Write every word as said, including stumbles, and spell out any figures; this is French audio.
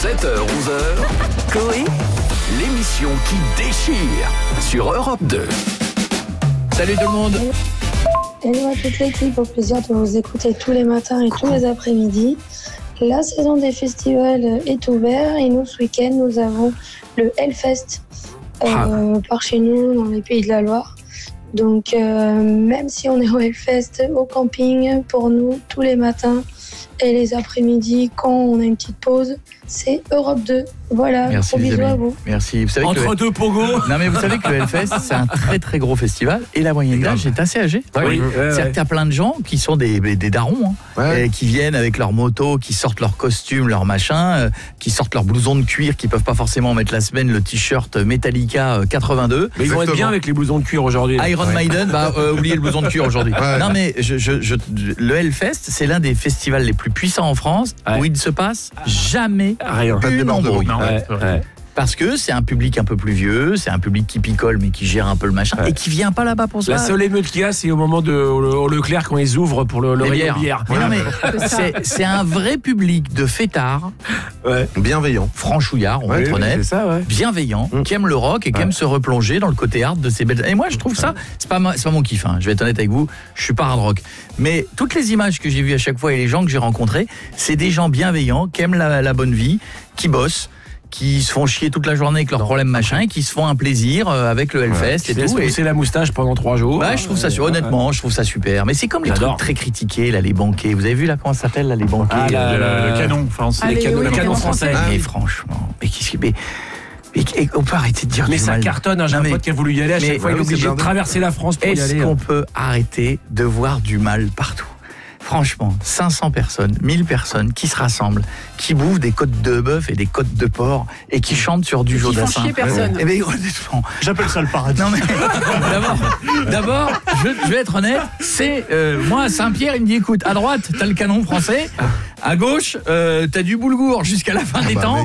sept heures onze heures, Coé, l'émission qui déchire sur Europe deux. Salut tout le monde. Hello à toute l'équipe, au plaisir de vous écouter tous les matins et tous les après-midi. La saison des festivals est ouverte et nous, ce week-end, nous avons le Hellfest euh, ah. par chez nous, dans les Pays de la Loire. Donc, euh, même si on est au Hellfest, au camping, pour nous, tous les matins et les après-midi, quand on a une petite pause, c'est Europe deux. Voilà, merci, gros bisous amis. à vous. Merci. Vous savez Entre que deux pogos. Non mais vous savez que le Hellfest, c'est un très très gros festival et la moyenne d'âge est assez âgée. Oui, oui. C'est-à-dire Ouais, ouais. qu'il y a plein de gens qui sont des, des darons, hein, Ouais. et qui viennent avec leur moto, qui sortent leurs costumes, leurs machins, euh, qui sortent leurs blousons de cuir, qui peuvent pas forcément mettre la semaine le t-shirt Metallica euh, quatre-vingt-deux. Mais ils vont être bien avec les blousons de cuir aujourd'hui. Iron Ouais. Maiden, bah euh, oubliez le blouson de cuir aujourd'hui. Ouais. Non mais je, je, je, le Hellfest, c'est l'un des festivals les plus puissants en France, Ouais. où il ne se passe jamais Rien. Pas de une débordement. embrouille. Non. Ouais, ouais. Parce que c'est un public un peu plus vieux, c'est un public qui picole mais qui gère un peu le machin, Ouais. et qui vient pas là-bas pour ça. La seule émeute qu'il y a, c'est au moment de au, au Leclerc quand ils ouvrent pour le, le Les rayon bières. bière. Mais non, mais c'est, c'est un vrai public de fêtards, Ouais. Bienveillant. franchouillards, on va Oui, être oui, honnête, c'est ça, ouais. bienveillants, Mm. qui aiment le rock et qui Ouais. aiment se replonger dans le côté hard de ces belles. Et moi, je trouve ça, c'est pas, ma- c'est pas mon kiff, hein. Je vais être honnête avec vous, je suis pas hard rock. Mais toutes les images que j'ai vues à chaque fois et les gens que j'ai rencontrés, c'est des gens bienveillants, qui aiment la, la bonne vie, qui bossent, qui se font chier toute la journée avec leurs problèmes machin, et qui se font un plaisir euh, avec le Hellfest Qui et se laisse tout. Et- pousser la moustache pendant trois jours. Ouais, je trouve ça super. Honnêtement, je trouve ça super. Mais c'est comme les J'adore. trucs très critiqués, là, les banquets. Vous avez vu là comment ça s'appelle là, les banquets Ah, là, euh, le- le- le canon. Enfin, c'est Ah, les les- canons, oui, le les canon canons français. français. Mais franchement, mais qu'est-ce que mais, mais, et on peut arrêter de dire Mais du ça mal. cartonne, hein, j'ai Non, un mais pote qui a voulu y aller, à mais- chaque fois il est ouais, oui, obligé c'est de bien. traverser la France pour y Est-ce aller. qu'on peut arrêter de voir du mal partout? Franchement, cinq cents personnes, mille personnes qui se rassemblent, qui bouffent des côtes de bœuf et des côtes de porc et qui chantent sur du Qui font Jodassin. chier personne. Eh bien, honnêtement, J'appelle ça le paradis. non mais d'abord, d'abord, je, je vais être honnête, c'est euh, moi Saint-Pierre, il me dit écoute, à droite t'as le canon français, à gauche euh, t'as du boulgour jusqu'à la fin des bah, temps.